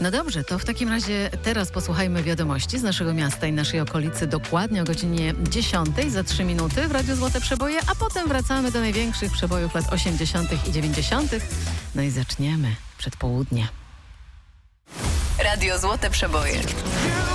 No dobrze, to w takim razie teraz posłuchajmy wiadomości z naszego miasta i naszej okolicy dokładnie o godzinie 10 za 3 minuty w Radiu Złote Przeboje, a potem wracamy do największych przebojów lat 80. i 90. No i zaczniemy przed południe. Radio Złote Przeboje.